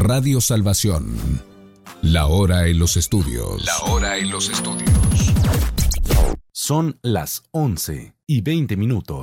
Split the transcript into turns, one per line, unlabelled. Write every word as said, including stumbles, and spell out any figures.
Radio Salvación. La hora en los estudios.
La hora en los estudios.
Son las once y veinte minutos.